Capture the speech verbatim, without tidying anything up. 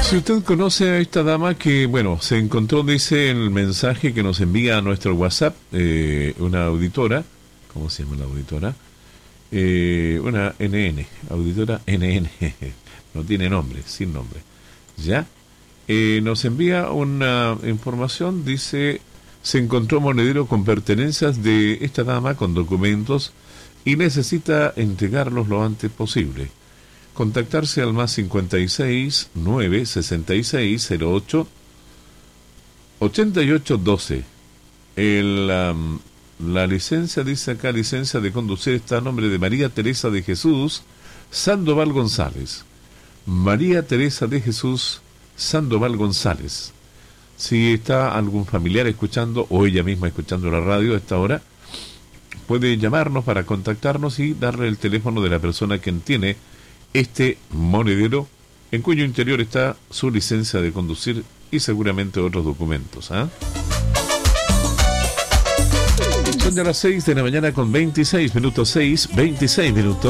Si usted conoce a esta dama que, bueno, se encontró, dice el mensaje que nos envía a nuestro WhatsApp, eh, una auditora, ¿cómo se llama la auditora? Eh, una N N, auditora N N, no tiene nombre, sin nombre, ¿ya? Eh, nos envía una información, dice, se encontró monedero con pertenencias de esta dama con documentos y necesita entregarlos lo antes posible. Contactarse al más cincuenta y seis, nueve, sesenta y seis, cero ocho, ochenta y ocho, doce. El, um, la licencia, dice acá, licencia de conducir está a nombre de María Teresa de Jesús Sandoval González. María Teresa de Jesús Sandoval González. Si está algún familiar escuchando o ella misma escuchando la radio a esta hora, puede llamarnos para contactarnos y darle el teléfono de la persona quien tiene este monedero, en cuyo interior está su licencia de conducir y seguramente otros documentos. ¿eh? Son ya las seis de la mañana con veintiséis minutos, seis, veintiséis minutos.